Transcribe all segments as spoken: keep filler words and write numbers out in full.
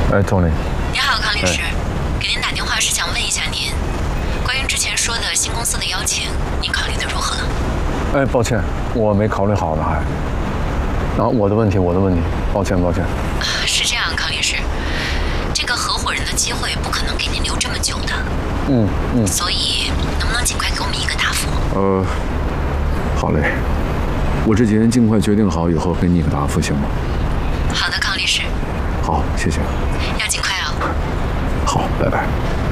哎 ，Tony。 你好，康律师，给您打电话是想问一下您，关于之前说的新公司的邀请，您考虑的如何了？ 哎，抱歉，我没考虑好呢，还。啊，我的问题，我的问题，抱歉，抱歉。 啊，是这样，康律师，这个合伙人的机会不可能给您留这么久的。 嗯嗯。 所以，能不能尽快给我们一个答复？ 呃，好嘞，我这几天尽快决定好以后给你一个答复，行吗？ 好的，康律师。 好，谢谢。 要尽快哦。 好，拜拜。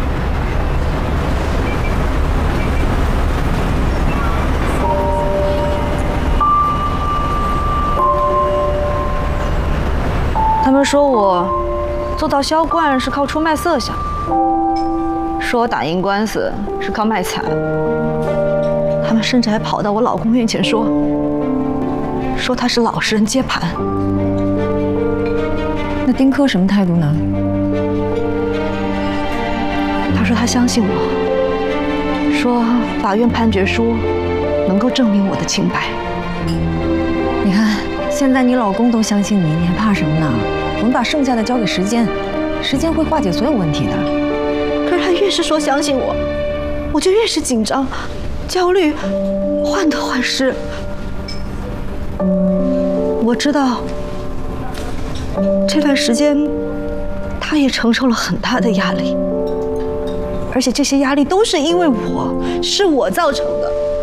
他们说我做到销冠是靠出卖色相，说我打赢官司是靠卖惨。他们甚至还跑到我老公面前说，说他是老实人接盘。 那丁科什么态度呢？ 他说他相信我，说法院判决书能够证明我的清白。 你看，现在你老公都相信你，你还怕什么呢？我们把剩下的交给时间，时间会化解所有问题的。 可是他越是说相信我，我就越是紧张、焦虑、患得患失。我知道这段时间他也承受了很大的压力，而且这些压力都是因为我，是我造成的。